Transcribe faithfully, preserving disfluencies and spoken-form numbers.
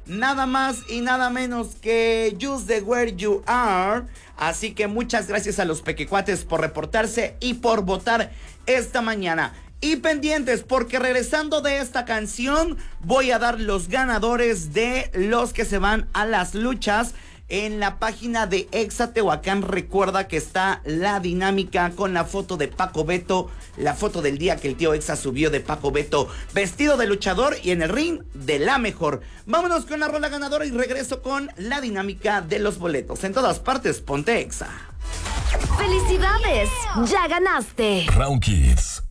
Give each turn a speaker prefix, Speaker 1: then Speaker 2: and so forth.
Speaker 1: nada más y nada menos que Just the Where You Are. Así que muchas gracias a los pequecuates por reportarse y por votar esta mañana. Y pendientes, porque regresando de esta canción voy a dar los ganadores de los que se van a las luchas. En la página de Exa Tehuacán, recuerda que está la dinámica con la foto de Paco Beto, la foto del día que el tío Exa subió de Paco Beto vestido de luchador y en el ring de la mejor. Vámonos con la rola ganadora y regreso con la dinámica de los boletos. En todas partes, ponte Exa.
Speaker 2: ¡Felicidades! ¡Ya ganaste!
Speaker 3: Round Kids.